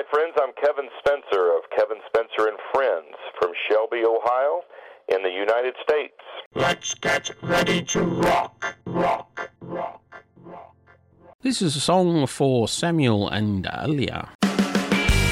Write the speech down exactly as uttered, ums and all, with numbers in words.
friends. I'm Kevin Spencer of Kevin Spencer and Friends from Shelby, Ohio, in the United States. Let's get ready to rock, rock, rock, rock. This is a song for Samuel and Alia.